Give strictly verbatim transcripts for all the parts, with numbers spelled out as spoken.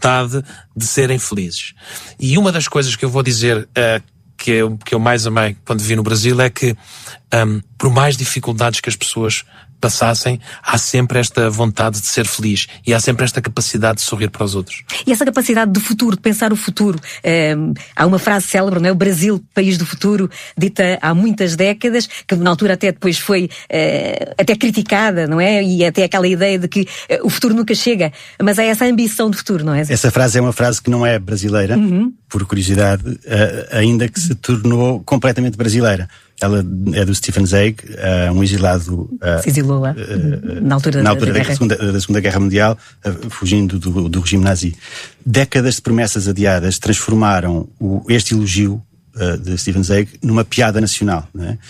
vontade de serem felizes. E uma das coisas que eu vou dizer uh, que, eu, que eu mais amei quando vivi no Brasil é que, um, por mais dificuldades que as pessoas passassem, há sempre esta vontade de ser feliz e há sempre esta capacidade de sorrir para os outros. E essa capacidade de futuro, de pensar o futuro. Um, há uma frase célebre, não é? O Brasil, país do futuro, dita há muitas décadas, que na altura até depois foi uh, até criticada, não é? E até aquela ideia de que uh, o futuro nunca chega, mas há essa ambição de futuro, não é? Essa frase é uma frase que não é brasileira, uhum. por curiosidade, uh, ainda que se tornou completamente brasileira. Ela é do Stefan Zweig, uh, um exilado uh, se exilou lá, uh, na altura, na altura da, da, da, segunda, da Segunda Guerra Mundial, uh, fugindo do, do regime nazi. Décadas de promessas adiadas transformaram o, este elogio uh, de Stefan Zweig numa piada nacional, não é?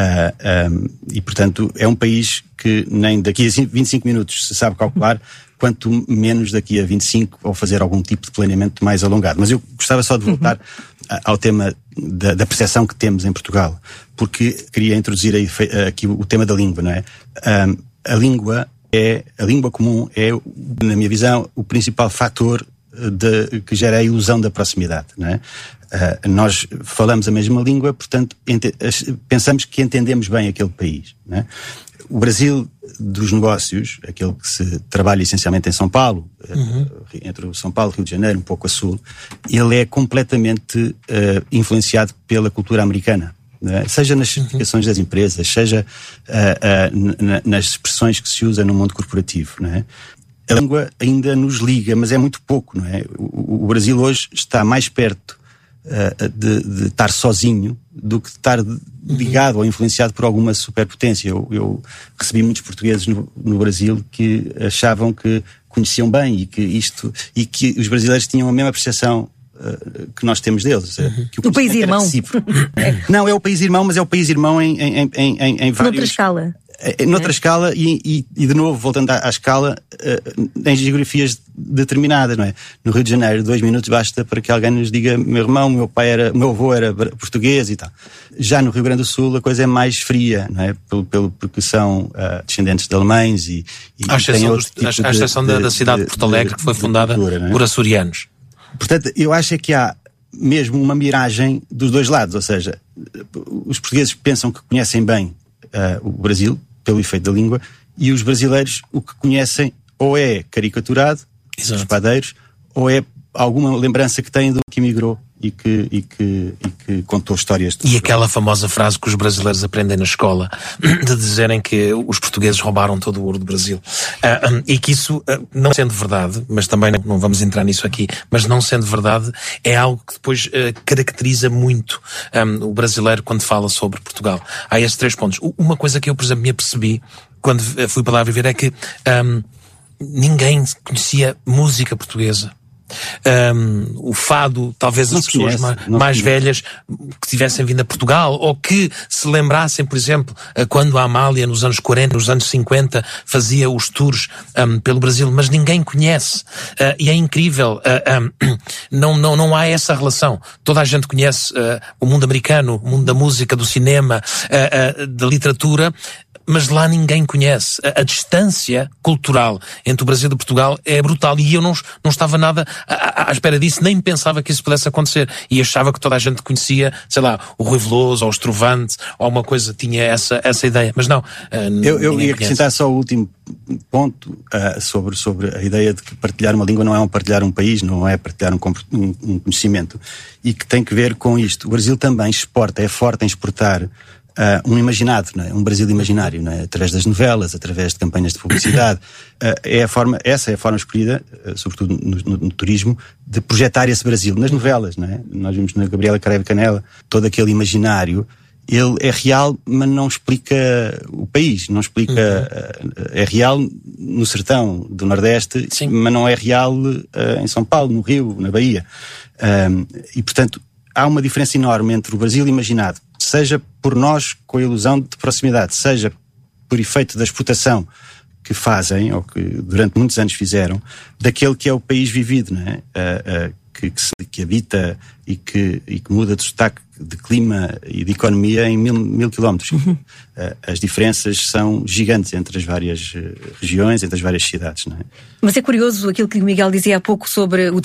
Uh, um, e, portanto, é um país que nem daqui a vinte e cinco minutos se sabe calcular, quanto menos daqui a vinte e cinco, ou fazer algum tipo de planeamento mais alongado. Mas eu gostava só de voltar uhum. ao tema da, da percepção que temos em Portugal, porque queria introduzir aí, aqui o tema da língua, não é? Um, a língua é, a língua comum é, na minha visão, o principal fator de, que gera a ilusão da proximidade, não é? Uh, nós falamos a mesma língua, portanto, ente, pensamos que entendemos bem aquele país, não é? O Brasil dos negócios, aquele que se trabalha essencialmente em São Paulo, uhum. entre o São Paulo e Rio de Janeiro, um pouco a sul, ele é completamente uh, influenciado pela cultura americana, não é? Seja nas certificações uhum. das empresas, seja uh, uh, n- nas expressões que se usa no mundo corporativo, não é? A língua ainda nos liga, mas é muito pouco, não é? O, o Brasil hoje está mais perto uh, de, de estar sozinho do que de estar ligado uhum. ou influenciado por alguma superpotência. Eu, eu recebi muitos portugueses no, no Brasil que achavam que conheciam bem e que isto e que os brasileiros tinham a mesma percepção uh, que nós temos deles. Uhum. Que o o país irmão. é. Não, é o país irmão, mas é o país irmão em, em, em, em, em vários... Noutra escala. Noutra é. escala e, e, e de novo, voltando à, à escala, uh, em geografias determinadas, não é? No Rio de Janeiro, dois minutos basta para que alguém nos diga meu irmão, meu pai era, meu avô era português e tal. Já no Rio Grande do Sul a coisa é mais fria, não é? Pelo, pelo, porque são uh, descendentes de alemães e... e à exceção, dos, tipo à exceção de, da, da cidade de, de Porto Alegre, de, que foi fundada cultura, é? por açorianos. Portanto, eu acho é que há mesmo uma miragem dos dois lados, ou seja, os portugueses pensam que conhecem bem uh, o Brasil, pelo efeito da língua, e os brasileiros o que conhecem ou é caricaturado, os padeiros, ou é alguma lembrança que têm do que emigrou e que, e que, e que contou histórias. De e aquela famosa frase que os brasileiros aprendem na escola, de dizerem que os portugueses roubaram todo o ouro do Brasil. Uh, um, e que isso, uh, não sendo verdade, mas também não, não vamos entrar nisso aqui, mas não sendo verdade, é algo que depois uh, caracteriza muito um, o brasileiro quando fala sobre Portugal. Há esses três pontos. Uma coisa que eu, por exemplo, me apercebi quando fui para lá viver é que um, ninguém conhecia música portuguesa. Um, o fado, talvez as pessoas conhece, mais, mais velhas que tivessem vindo a Portugal ou que se lembrassem, por exemplo, quando a Amália nos anos quarenta, nos anos cinquenta fazia os tours um, pelo Brasil, mas ninguém conhece uh, e é incrível, uh, um, não, não, não há essa relação. Toda a gente conhece uh, o mundo americano, o mundo da música, do cinema, uh, uh, da literatura, mas lá ninguém conhece. A, a distância cultural entre o Brasil e Portugal é brutal e eu não, não estava nada à, à espera disso, nem pensava que isso pudesse acontecer e achava que toda a gente conhecia, sei lá, o Rui Veloso ou os Trovantes ou alguma coisa, tinha essa, essa ideia, mas não. Uh, eu eu ia acrescentar só o último ponto uh, sobre, sobre a ideia de que partilhar uma língua não é um partilhar um país, não é partilhar um, um, um conhecimento, e que tem que ver com isto. O Brasil também exporta, é forte em exportar Uh, um imaginado, não é? Um Brasil imaginário, não é? Através das novelas, através de campanhas de publicidade. Uh, é a forma, essa é a forma escolhida, uh, sobretudo no, no, no turismo, de projetar esse Brasil nas novelas, não é? Nós vimos na Gabriela Caraiva Canela todo aquele imaginário. Ele é real, mas não explica o país, não explica. Uhum. Uh, é real no sertão do Nordeste, sim, mas não é real uh, em São Paulo, no Rio, na Bahia. Um, e portanto há uma diferença enorme entre o Brasil imaginado, seja por nós com a ilusão de proximidade, seja por efeito da exportação que fazem, ou que durante muitos anos fizeram, daquele que é o país vivido, não é? Uh, uh, que, que, se, que habita e que, e que muda de sotaque, de clima e de economia em mil, mil quilómetros. Uhum. Uh, as diferenças são gigantes entre as várias uh, regiões, entre as várias cidades, não é? Mas é curioso aquilo que o Miguel dizia há pouco sobre o